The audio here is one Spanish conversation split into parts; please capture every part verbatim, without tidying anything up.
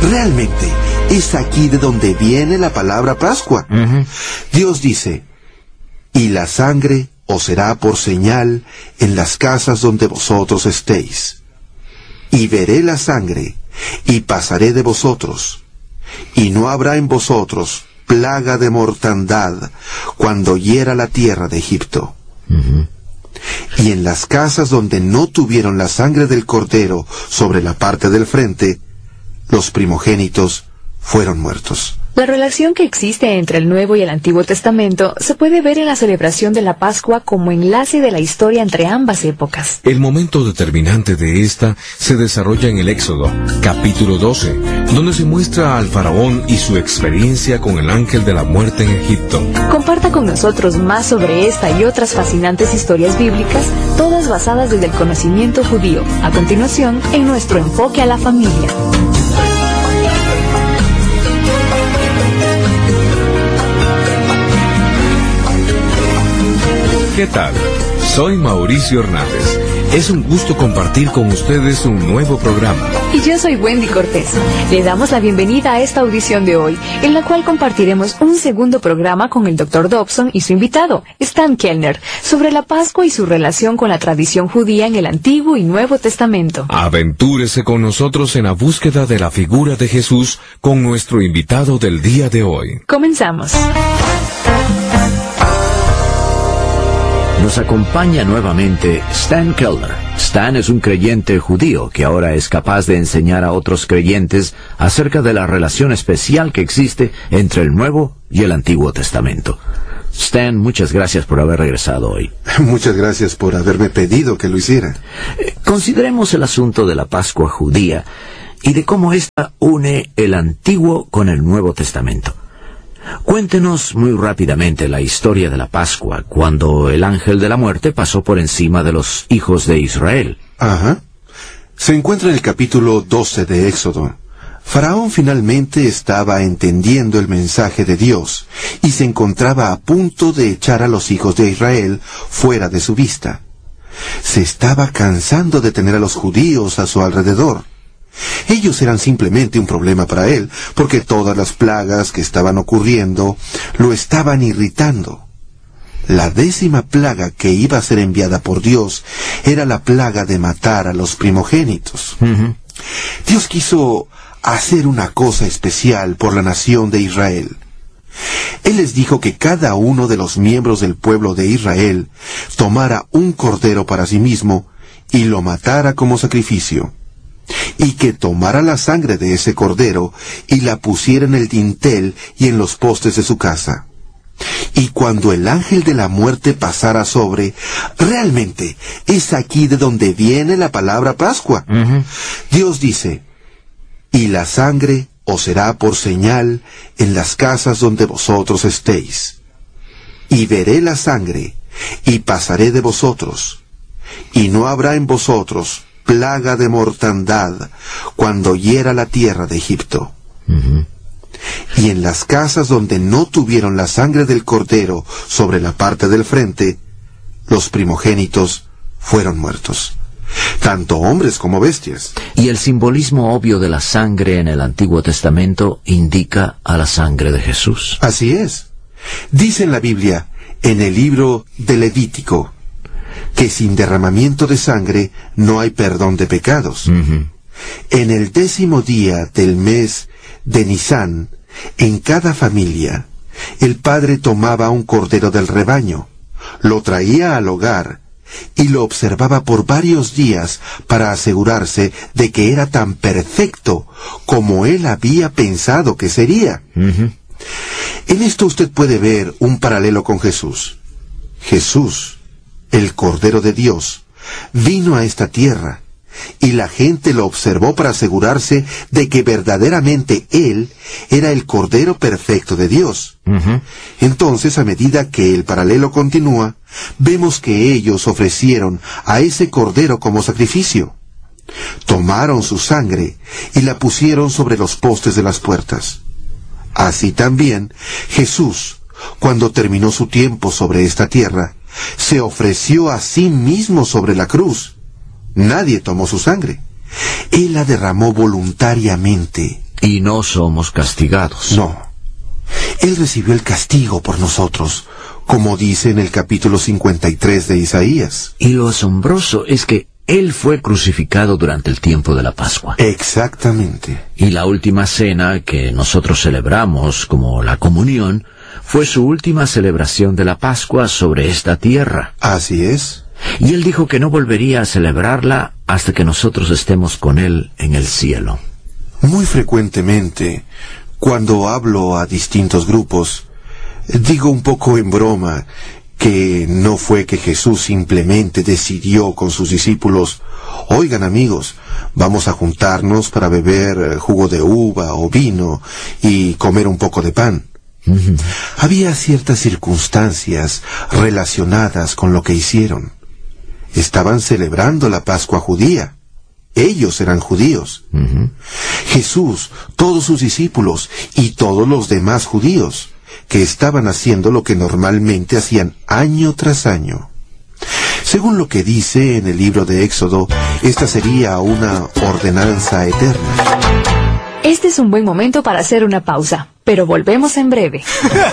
Realmente, es aquí de donde viene la palabra Pascua. Uh-huh. Dios dice, y la sangre os será por señal en las casas donde vosotros estéis. Y veré la sangre, y pasaré de vosotros, y no habrá en vosotros plaga de mortandad cuando hiera la tierra de Egipto. Uh-huh. Y en las casas donde no tuvieron la sangre del cordero sobre la parte del frente, los primogénitos fueron muertos. La relación que existe entre el Nuevo y el Antiguo Testamento se puede ver en la celebración de la Pascua como enlace de la historia entre ambas épocas. El momento determinante de esta se desarrolla en el Éxodo, capítulo doce, donde se muestra al faraón y su experiencia con el ángel de la muerte en Egipto. Comparta con nosotros más sobre esta y otras fascinantes historias bíblicas, todas basadas desde el conocimiento judío. A continuación, en nuestro enfoque a la familia. ¿Qué tal? Soy Mauricio Hernández. Es un gusto compartir con ustedes un nuevo programa. Y yo soy Wendy Cortés. Le damos la bienvenida a esta audición de hoy, en la cual compartiremos un segundo programa con el doctor Dobson y su invitado, Stan Kellner, sobre la Pascua y su relación con la tradición judía en el Antiguo y Nuevo Testamento. Aventúrese con nosotros en la búsqueda de la figura de Jesús con nuestro invitado del día de hoy. Comenzamos. Nos acompaña nuevamente Stan Kellner. Stan es un creyente judío que ahora es capaz de enseñar a otros creyentes acerca de la relación especial que existe entre el Nuevo y el Antiguo Testamento. Stan, muchas gracias por haber regresado hoy. Muchas gracias por haberme pedido que lo hiciera. Eh, consideremos el asunto de la Pascua judía y de cómo ésta une el Antiguo con el Nuevo Testamento. Cuéntenos muy rápidamente la historia de la Pascua, cuando el ángel de la muerte pasó por encima de los hijos de Israel. Ajá. Se encuentra en el capítulo doce de Éxodo. Faraón finalmente estaba entendiendo el mensaje de Dios y se encontraba a punto de echar a los hijos de Israel fuera de su vista. Se estaba cansando de tener a los judíos a su alrededor. Ellos eran simplemente un problema para él, porque todas las plagas que estaban ocurriendo lo estaban irritando. La décima plaga que iba a ser enviada por Dios era la plaga de matar a los primogénitos. Uh-huh. Dios quiso hacer una cosa especial por la nación de Israel. Él les dijo que cada uno de los miembros del pueblo de Israel tomara un cordero para sí mismo y lo matara como sacrificio, y que tomara la sangre de ese cordero y la pusiera en el dintel y en los postes de su casa. Y cuando el ángel de la muerte pasara sobre, realmente es aquí de donde viene la palabra Pascua. Uh-huh. Dios dice, y la sangre os será por señal en las casas donde vosotros estéis. Y veré la sangre, y pasaré de vosotros, y no habrá en vosotros plaga de mortandad cuando hiera la tierra de Egipto. Uh-huh. Y en las casas donde no tuvieron la sangre del cordero sobre la parte del frente, los primogénitos fueron muertos, tanto hombres como bestias. Y el simbolismo obvio de la sangre en el Antiguo Testamento indica a la sangre de Jesús. Así es. Dice en la Biblia, en el libro de Levítico, que sin derramamiento de sangre no hay perdón de pecados. Uh-huh. En el décimo día del mes de Nisán, en cada familia, el padre tomaba un cordero del rebaño, lo traía al hogar y lo observaba por varios días para asegurarse de que era tan perfecto como él había pensado que sería. Uh-huh. En esto usted puede ver un paralelo con Jesús. Jesús, el Cordero de Dios, vino a esta tierra, y la gente lo observó para asegurarse de que verdaderamente Él era el Cordero perfecto de Dios. Uh-huh. Entonces, a medida que el paralelo continúa, vemos que ellos ofrecieron a ese Cordero como sacrificio. Tomaron su sangre y la pusieron sobre los postes de las puertas. Así también, Jesús, cuando terminó su tiempo sobre esta tierra, se ofreció a sí mismo sobre la cruz. Nadie tomó su sangre. Él la derramó voluntariamente. Y no somos castigados. No. Él recibió el castigo por nosotros, como dice en el capítulo cincuenta y tres de Isaías. Y lo asombroso es que Él fue crucificado durante el tiempo de la Pascua. Exactamente. Y la última cena que nosotros celebramos como la comunión fue su última celebración de la Pascua sobre esta tierra. Así es. Y Él dijo que no volvería a celebrarla hasta que nosotros estemos con Él en el cielo. Muy frecuentemente, cuando hablo a distintos grupos, digo un poco en broma que no fue que Jesús simplemente decidió con sus discípulos: oigan amigos, vamos a juntarnos para beber jugo de uva o vino y comer un poco de pan. Uh-huh. Había ciertas circunstancias relacionadas con lo que hicieron. Estaban celebrando la Pascua judía. Ellos eran judíos. Uh-huh. Jesús, todos sus discípulos y todos los demás judíos, que estaban haciendo lo que normalmente hacían año tras año. Según lo que dice en el libro de Éxodo, esta sería una ordenanza eterna. Este es un buen momento para hacer una pausa, pero volvemos en breve.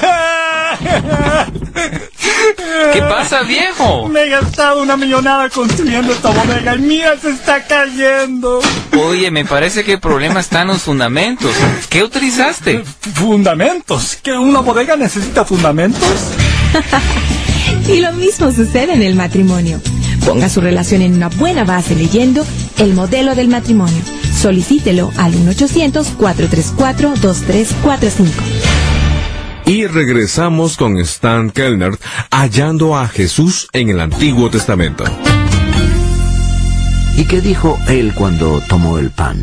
¿Qué pasa, viejo? Me he gastado una millonada construyendo esta bodega y mira, se está cayendo. Oye, me parece que el problema está en los fundamentos. ¿Qué utilizaste? ¿Fundamentos? ¿Que una bodega necesita fundamentos? Y lo mismo sucede en el matrimonio. Ponga su relación en una buena base leyendo El modelo del matrimonio. Solicítelo al uno ochocientos, cuatro tres cuatro, dos tres cuatro cinco. Y regresamos con Stan Kellner, hallando a Jesús en el Antiguo Testamento. ¿Y qué dijo Él cuando tomó el pan?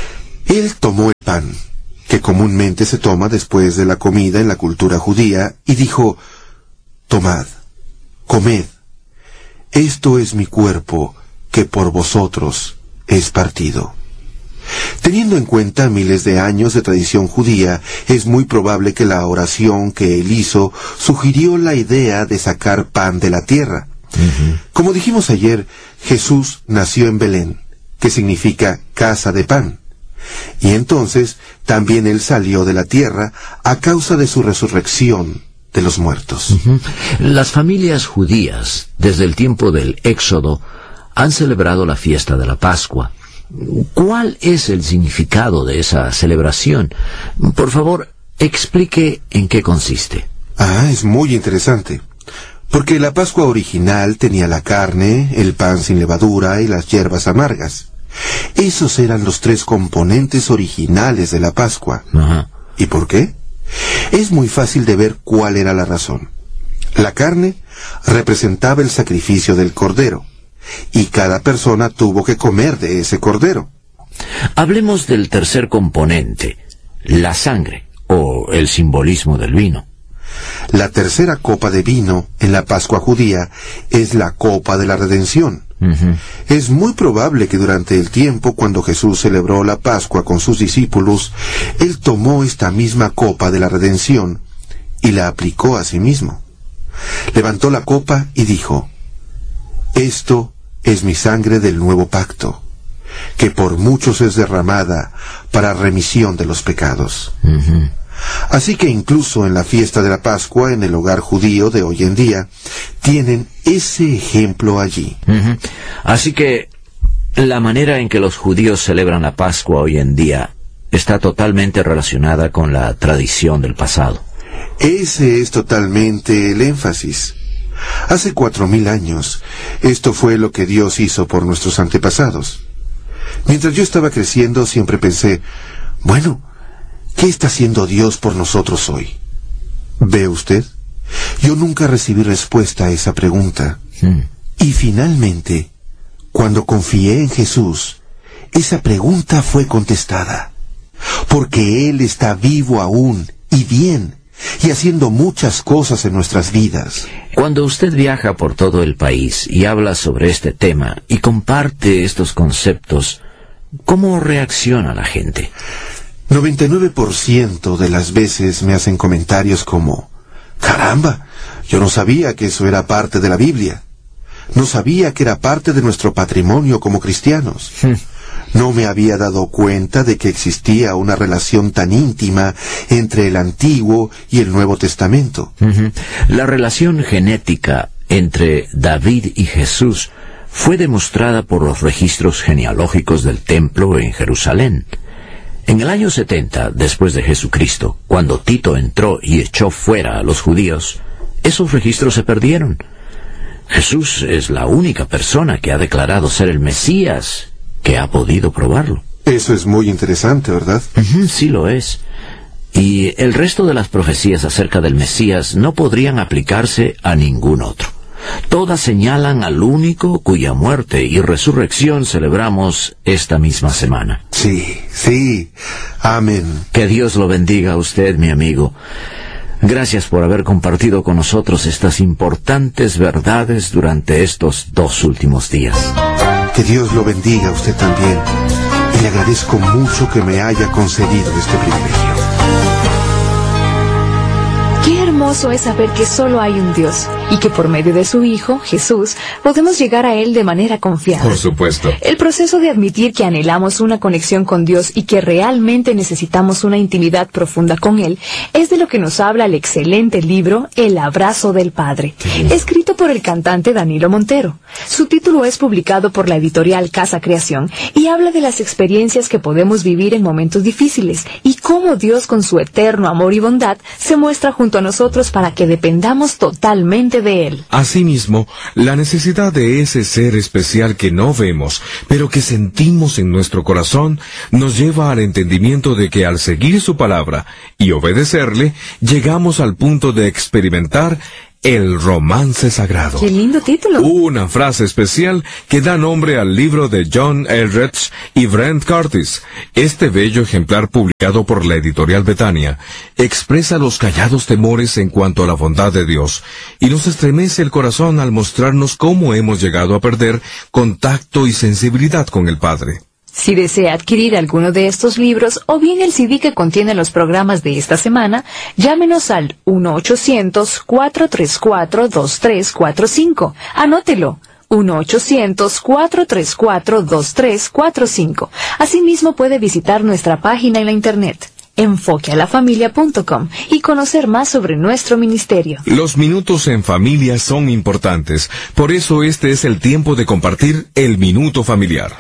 Él tomó el pan, que comúnmente se toma después de la comida en la cultura judía, y dijo: tomad, comed, esto es mi cuerpo, que por vosotros es partido. Teniendo en cuenta miles de años de tradición judía, es muy probable que la oración que él hizo sugirió la idea de sacar pan de la tierra. Uh-huh. Como dijimos ayer, Jesús nació en Belén, que significa casa de pan. Y entonces también él salió de la tierra a causa de su resurrección de los muertos. Uh-huh. Las familias judías, desde el tiempo del Éxodo, han celebrado la fiesta de la Pascua. ¿Cuál es el significado de esa celebración? Por favor, explique en qué consiste. Ah, es muy interesante. Porque la Pascua original tenía la carne, el pan sin levadura y las hierbas amargas. Esos eran los tres componentes originales de la Pascua. Ajá. ¿Y por qué? Es muy fácil de ver cuál era la razón. La carne representaba el sacrificio del cordero, y cada persona tuvo que comer de ese cordero. Hablemos del tercer componente, la sangre, o el simbolismo del vino. La tercera copa de vino en la Pascua judía es la copa de la redención. Uh-huh. Es muy probable que durante el tiempo cuando Jesús celebró la Pascua con sus discípulos, él tomó esta misma copa de la redención y la aplicó a sí mismo. Levantó la copa y dijo: esto es mi sangre del nuevo pacto, que por muchos es derramada para remisión de los pecados. Uh-huh. Así que incluso en la fiesta de la Pascua, en el hogar judío de hoy en día, tienen ese ejemplo allí. Uh-huh. Así que la manera en que los judíos celebran la Pascua hoy en día está totalmente relacionada con la tradición del pasado. Ese es totalmente el énfasis. Hace cuatro mil años, esto fue lo que Dios hizo por nuestros antepasados. Mientras yo estaba creciendo, siempre pensé, bueno, ¿qué está haciendo Dios por nosotros hoy? ¿Ve usted? Yo nunca recibí respuesta a esa pregunta. Hmm. Y finalmente, cuando confié en Jesús, esa pregunta fue contestada. Porque Él está vivo aún y bien, y haciendo muchas cosas en nuestras vidas. Cuando usted viaja por todo el país y habla sobre este tema y comparte estos conceptos, ¿cómo reacciona la gente? noventa y nueve por ciento de las veces me hacen comentarios como: ¡caramba! Yo no sabía que eso era parte de la Biblia. No sabía que era parte de nuestro patrimonio como cristianos. No me había dado cuenta de que existía una relación tan íntima entre el Antiguo y el Nuevo Testamento. Uh-huh. La relación genética entre David y Jesús fue demostrada por los registros genealógicos del templo en Jerusalén. En el año setenta, después de Jesucristo, cuando Tito entró y echó fuera a los judíos, esos registros se perdieron. Jesús es la única persona que ha declarado ser el Mesías que ha podido probarlo. Eso es muy interesante, ¿verdad? Uh-huh, sí lo es. Y el resto de las profecías acerca del Mesías no podrían aplicarse a ningún otro. Todas señalan al único cuya muerte y resurrección celebramos esta misma semana. Sí, sí. Amén. Que Dios lo bendiga a usted, mi amigo. Gracias por haber compartido con nosotros estas importantes verdades durante estos dos últimos días. Que Dios lo bendiga a usted también. Y le agradezco mucho que me haya concedido este privilegio. Qué hermoso es saber que solo hay un Dios y que por medio de su Hijo, Jesús, podemos llegar a Él de manera confiada. Por supuesto. El proceso de admitir que anhelamos una conexión con Dios y que realmente necesitamos una intimidad profunda con Él es de lo que nos habla el excelente libro El abrazo del Padre, sí, escrito por el cantante Danilo Montero. Su título es publicado por la editorial Casa Creación y habla de las experiencias que podemos vivir en momentos difíciles y cómo Dios con su eterno amor y bondad se muestra junto a nosotros para que dependamos totalmente de Él. Asimismo, la necesidad de ese ser especial que no vemos, pero que sentimos en nuestro corazón, nos lleva al entendimiento de que al seguir su palabra y obedecerle, llegamos al punto de experimentar el romance sagrado. ¡Qué lindo título! Una frase especial que da nombre al libro de John Eldredge y Brent Curtis. Este bello ejemplar publicado por la editorial Betania expresa los callados temores en cuanto a la bondad de Dios y nos estremece el corazón al mostrarnos cómo hemos llegado a perder contacto y sensibilidad con el Padre. Si desea adquirir alguno de estos libros o bien el C D que contiene los programas de esta semana, llámenos al uno ochocientos, cuatro tres cuatro, dos tres cuatro cinco. Anótelo. uno ochocientos, cuatro tres cuatro, dos tres cuatro cinco. Asimismo puede visitar nuestra página en la internet, enfoque a la familia punto com, y conocer más sobre nuestro ministerio. Los minutos en familia son importantes, por eso este es el tiempo de compartir el minuto familiar.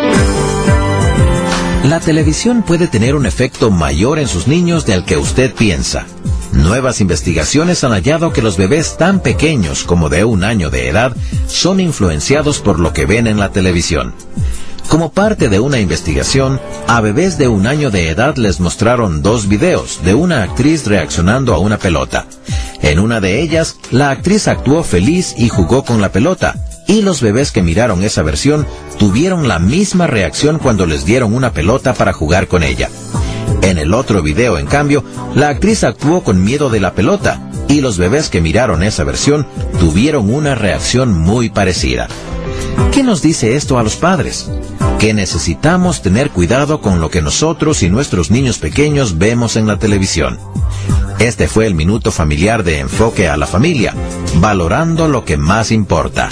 La televisión puede tener un efecto mayor en sus niños del que usted piensa. Nuevas investigaciones han hallado que los bebés tan pequeños como de un año de edad son influenciados por lo que ven en la televisión. Como parte de una investigación, a bebés de un año de edad les mostraron dos videos de una actriz reaccionando a una pelota. En una de ellas, la actriz actuó feliz y jugó con la pelota, y los bebés que miraron esa versión tuvieron la misma reacción cuando les dieron una pelota para jugar con ella. En el otro video, en cambio, la actriz actuó con miedo de la pelota, y los bebés que miraron esa versión tuvieron una reacción muy parecida. ¿Qué nos dice esto a los padres? Que necesitamos tener cuidado con lo que nosotros y nuestros niños pequeños vemos en la televisión. Este fue el Minuto Familiar de Enfoque a la Familia, valorando lo que más importa.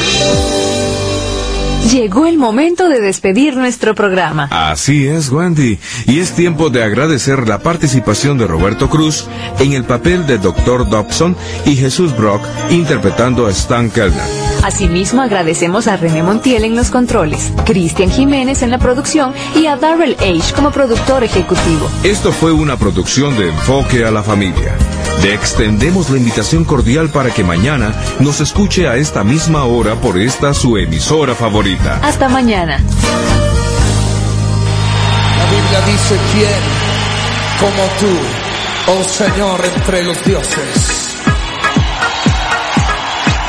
Llegó el momento de despedir nuestro programa. Así es, Wendy, y es tiempo de agradecer la participación de Roberto Cruz en el papel de doctor Dobson y Jesús Brock interpretando a Stan Kellner. Asimismo, agradecemos a René Montiel en los controles, Cristian Jiménez en la producción y a Darrell H. como productor ejecutivo. Esto fue una producción de Enfoque a la Familia. Le extendemos la invitación cordial para que mañana nos escuche a esta misma hora por esta su emisora favorita. Hasta mañana. La Biblia dice: ¿quién como tú, oh Señor, entre los dioses?